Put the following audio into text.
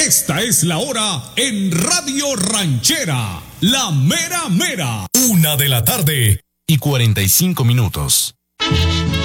Esta es la hora en Radio Ranchera, la mera mera. 1:45 PM.